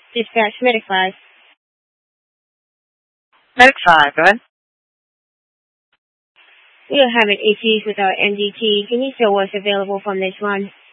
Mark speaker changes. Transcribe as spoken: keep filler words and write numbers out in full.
Speaker 1: Dispatch Medic five.
Speaker 2: Medic five, go ahead.
Speaker 1: We are having issues with our M D T. Can you show what's available from this run?